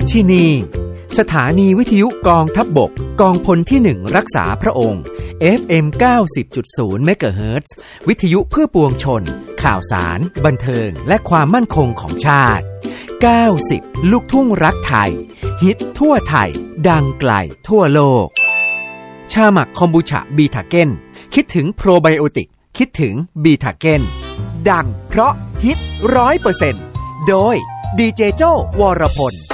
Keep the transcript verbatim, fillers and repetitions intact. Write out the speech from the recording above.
ที่นี่สถานีวิทยุกองทัพบกกองพลที่หนึ่งรักษาพระองค์ เอฟ เอ็ม เก้าสิบจุดศูนย์ เมกะเฮิรตซ์วิทยุเพื่อปวงชนข่าวสารบันเทิงและความมั่นคงของชาติเก้าสิบลูกทุ่งรักไทยฮิตทั่วไทยดังไกลทั่วโลกชาหมักคอมบูชาบีทาเก้นคิดถึงโปรไบโอติกคิดถึงบีทาเก้นดังเพราะฮิต ร้อยเปอร์เซ็นต์ โดยดีเจโจ้วรพล